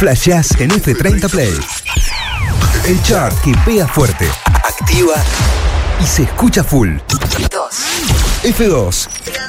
Flashás en F30 Play. El chart que pega fuerte, activa y se escucha full. F2.